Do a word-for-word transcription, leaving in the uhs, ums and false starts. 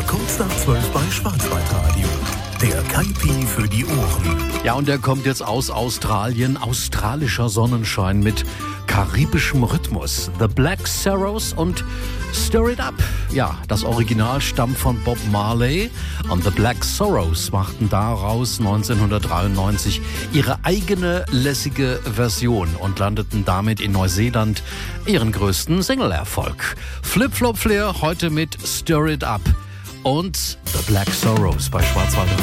kurz nach zwölf bei Schwarzwaldradio. Der Kaipi für die Ohren. Ja, und der kommt jetzt aus Australien. Australischer Sonnenschein mit karibischem Rhythmus. The Black Sorrows und Stir It Up. Ja, das Original stammt von Bob Marley. Und The Black Sorrows machten daraus neunzehnhundertdreiundneunzig ihre eigene lässige Version und landeten damit in Neuseeland ihren größten Single-Erfolg. Flip Flop Flair heute mit Stir It Up und The Black Sorrows bei Schwarzwald.